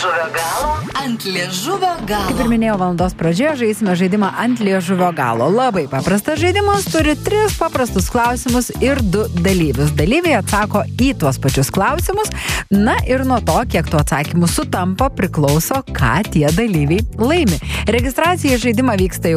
liežuvio galo. Ant liežuvio galo. Kaip ir minėjau valandos pradžioje, žaisime žaidimą ant liežuvio galo. Labai paprastas žaidimas, turi 3 paprastus klausimus ir 2 dalyvius. Dalyviai atsako į tuos pačius klausimus, na ir nuo to, kiek tų atsakymų sutampa, priklauso, ką tie dalyviai laimi. Registracija į žaidimą vyksta jau